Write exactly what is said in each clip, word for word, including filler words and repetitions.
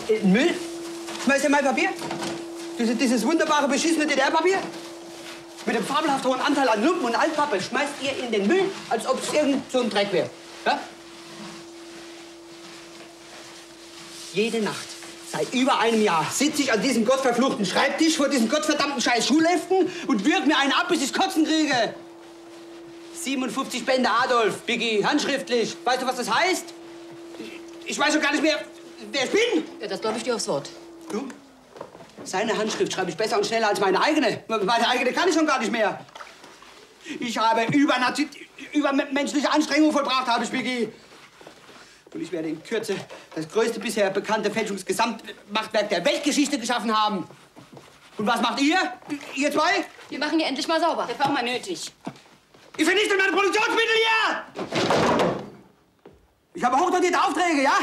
Äh, Müll? Schmeißt ihr mein Papier? Dieses, dieses wunderbare, beschissene D D R-Papier? Mit dem fabelhaft hohen Anteil an Lumpen und Altpappe schmeißt ihr in den Müll, als ob es irgend so ein Dreck wäre. Ja? Jede Nacht, seit über einem Jahr, sitze ich an diesem gottverfluchten Schreibtisch vor diesen gottverdammten scheiß Schulheften und würg mir einen ab, bis ich Kotzen kriege. siebenundfünfzig Bände Adolf, Biggie, handschriftlich. Weißt du, was das heißt? Ich weiß doch gar nicht mehr, wer ich bin. Ja, das glaube ich dir aufs Wort. Du? Seine Handschrift schreibe ich besser und schneller als meine eigene. Meine eigene kann ich schon gar nicht mehr. Ich habe übernatür- übermenschliche Anstrengungen vollbracht, habe ich, Biggie. Und ich werde in Kürze das größte bisher bekannte Fälschungsgesamtmachtwerk der Weltgeschichte geschaffen haben. Und was macht ihr? Ihr zwei? Wir machen hier endlich mal sauber. Das war auch mal nötig. Ihr vernichtet meine Produktionsmittel hier! Ich habe hochdotierte Aufträge, ja?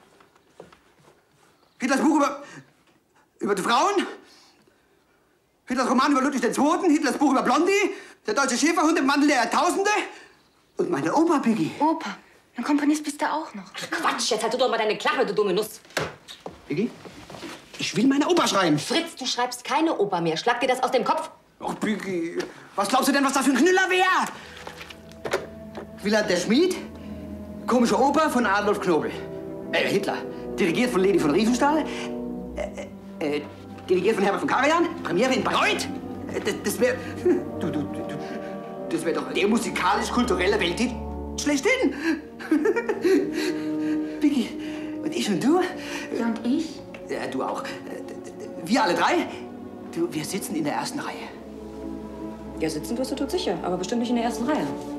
Hitlers Buch über, über die Frauen, Hitlers Roman über Ludwig der Zweite, Hitlers Buch über Blondie, der deutsche Schäferhund im Mantel der Jahrtausende und meine Oper, Biggie. Opa, ein Komponist bist du auch noch. Ach Quatsch, jetzt halt du doch mal deine Klappe, du dumme Nuss. Biggie, ich will meine Oper schreiben. Fritz, du schreibst keine Oper mehr. Schlag dir das aus dem Kopf. Ach, Biggie, was glaubst du denn, was das für ein Knüller wäre? Willard der Schmied, komische Oper von Adolf Knobel. Äh, Hitler. Dirigiert von Leni von Riefenstahl. Äh, äh, dirigiert von Herbert von Karajan. Premiere in Bayreuth. Äh, das das wäre... Du, du, du, das wäre doch der musikalisch-kulturelle Welthit schlechthin. Vicky, und ich und du? Ja, und ich? Ja, du auch. Wir alle drei, du, wir sitzen in der ersten Reihe. Ja, sitzen wirst du tot sicher, aber bestimmt nicht in der ersten Reihe.